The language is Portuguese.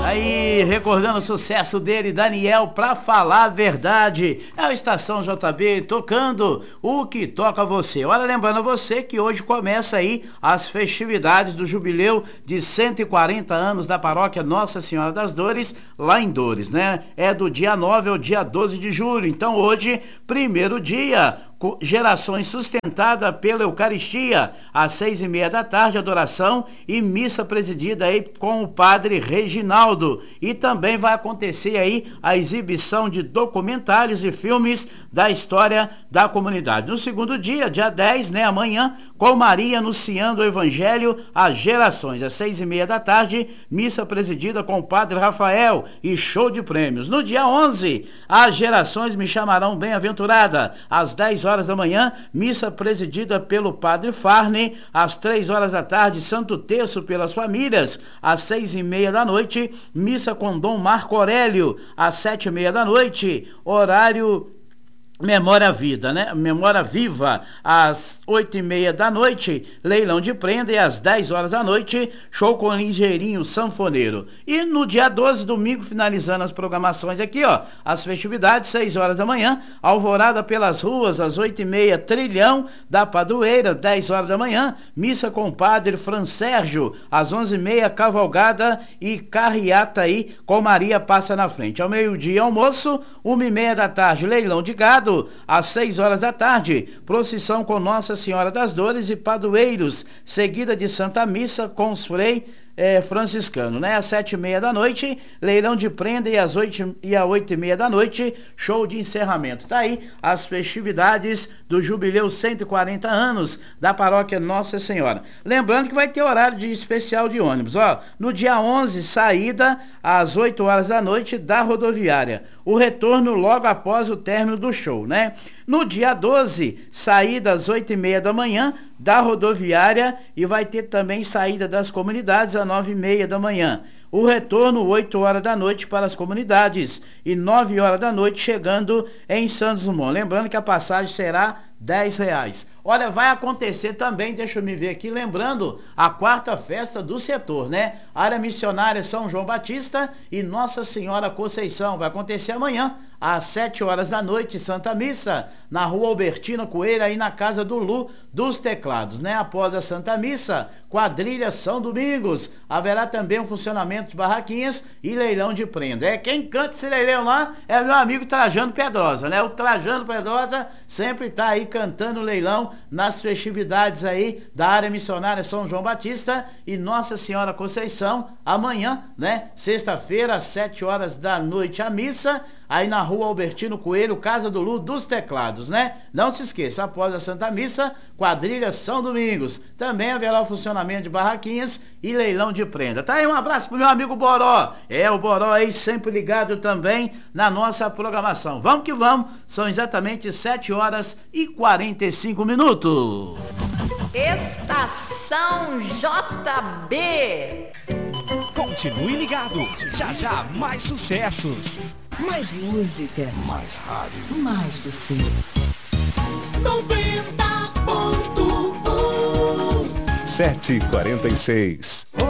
Aí, recordando o sucesso dele, Daniel, pra falar a verdade. É a Estação JB tocando o que toca você. Olha, lembrando a você que hoje começa aí as festividades do jubileu de 140 anos da paróquia Nossa Senhora das Dores, lá em Dores, né? É do dia 9 ao dia 12 de julho. Então hoje, primeiro dia, gerações sustentada pela Eucaristia, às 6:30 da tarde, adoração e missa presidida aí com o padre Reginaldo. E também vai acontecer aí a exibição de documentários e filmes da história da comunidade. No segundo dia, dia 10, né, amanhã, com Maria anunciando o Evangelho às gerações, às 6:30 da tarde, missa presidida com o padre Rafael e show de prêmios. No dia 11, as gerações me chamarão bem-aventurada, às 10 horas da manhã, missa presidida pelo padre Farney, às 3 horas da tarde, Santo Terço pelas famílias, às 6:30 da noite, missa com Dom Marco Aurélio, às 7:30 da noite, horário Memória Vida, né? Memória Viva, às 8:30 da noite, leilão de prenda, e às 10 horas da noite, show com Ligeirinho Sanfoneiro. E no dia 12, domingo, finalizando as programações aqui, ó, as festividades, 6 horas da manhã, alvorada pelas ruas, às 8:30, trilhão da Padroeira, 10 horas da manhã, missa com o padre Fran Sérgio, às 11:30, cavalgada e carreata aí, com Maria passa na frente. Ao meio-dia, almoço, 1:30 da tarde, leilão de gado, às 6 horas da tarde, procissão com Nossa Senhora das Dores e padroeiros, seguida de Santa Missa com os frei franciscano, né? Às 7:30 da noite, leilão de prenda, e às 8:30 da noite, show de encerramento. Tá aí as festividades do jubileu 140 anos da paróquia Nossa Senhora. Lembrando que vai ter horário de especial de ônibus, ó. No dia 11, saída às 8 horas da noite da rodoviária. O retorno logo após o término do show, né? No dia 12, saída às 8:30 da manhã da rodoviária, e vai ter também saída das comunidades às 9:30 da manhã. O retorno, 8 horas da noite para as comunidades e 9 horas da noite chegando em Santos Dumont. Lembrando que a passagem será R$10. Olha, vai acontecer também, deixa eu me ver aqui, lembrando, a quarta festa do setor, né? Área Missionária São João Batista e Nossa Senhora Conceição. Vai acontecer amanhã, às 7 horas da noite, Santa Missa, na Rua Albertina Coelho, aí na casa do Lu dos Teclados, né? Após a Santa Missa, quadrilha São Domingos. Haverá também um funcionamento de barraquinhas e leilão de prenda. Quem canta esse leilão lá é meu amigo Trajano Pedrosa, né? O Trajano Pedrosa sempre tá aí cantando leilão nas festividades aí da Área Missionária São João Batista e Nossa Senhora Conceição, amanhã, né? Sexta-feira, às 7 horas da noite, a missa, aí na Rua Albertino Coelho, Casa do Lu dos Teclados, né? Não se esqueça, após a Santa Missa, quadrilha São Domingos. Também haverá o funcionamento de barraquinhas e leilão de prenda. Tá aí, um abraço pro meu amigo Boró. O Boró aí sempre ligado também na nossa programação. Vamos que vamos, são exatamente 7 horas e 45 minutos. Estação JB. Continue ligado, já já mais sucessos. Mais música. Mais rádio. Mais você. 90.1 7h46.